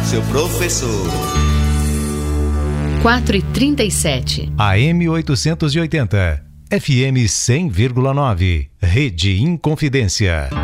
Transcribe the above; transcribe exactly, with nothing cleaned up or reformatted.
seu professor. quatro e trinta e sete. A M oitocentos e oitenta, F M cem vírgula nove, Rede Inconfidência.